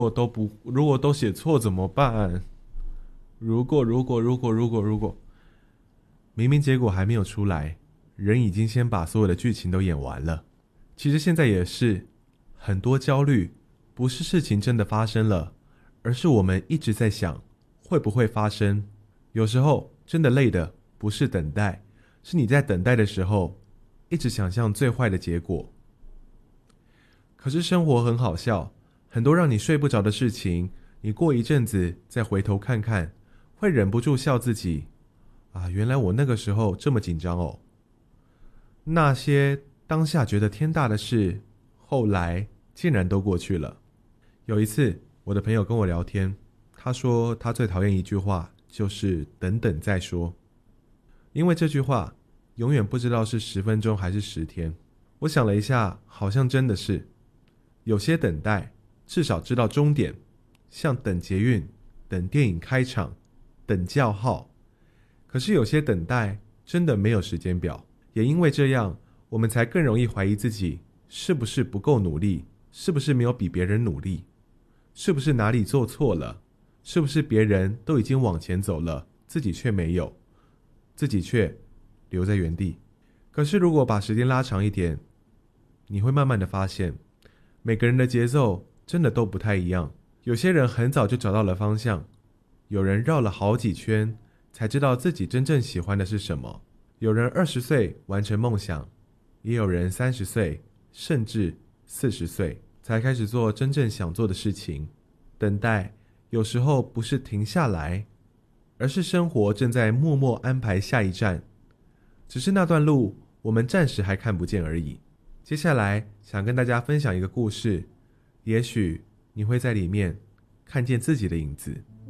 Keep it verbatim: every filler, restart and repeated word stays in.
果都不，如果都写错怎么办？如果如果如果如果如果，明明结果还没有出来，人已经先把所有的剧情都演完了。其实现在也是，很多焦虑不是事情真的发生了，而是我们一直在想会不会发生。有时候真的累的不是等待，是你在等待的时候一直想象最坏的结果。可是生活很好笑，很多让你睡不着的事情，你过一阵子再回头看看，会忍不住笑自己啊，原来我那个时候这么紧张哦。那些当下觉得天大的事，后来竟然都过去了。有一次我的朋友跟我聊天，他说他最讨厌一句话，就是等等再说。因为这句话永远不知道是十分钟还是十天。我想了一下，好像真的是，有些等待至少知道终点，像等捷运、等电影开场、等叫号。可是有些等待真的没有时间表，也因为这样，我们才更容易怀疑自己是不是不够努力，是不是没有比别人努力，是不是哪里做错了，是不是别人都已经往前走了，自己却没有，自己却留在原地。可是如果把时间拉长一点，你会慢慢的发现，每个人的节奏真的都不太一样。有些人很早就找到了方向，有人绕了好几圈才知道自己真正喜欢的是什么，有人二十岁完成梦想，也有人三十岁甚至四十岁才开始做真正想做的事情。等待有时候不是停下来，而是生活正在默默安排下一站，只是那段路我们暂时还看不见而已。接下来想跟大家分享一个故事，也许你会在里面看见自己的影子。